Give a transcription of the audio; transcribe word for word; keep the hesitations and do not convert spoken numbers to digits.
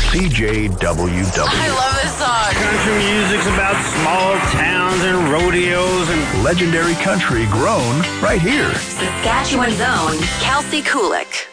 C J W W. I love this song. Country music's about small towns and rodeos and legendary country grown right here. Saskatchewan's own Kelsey Kulik.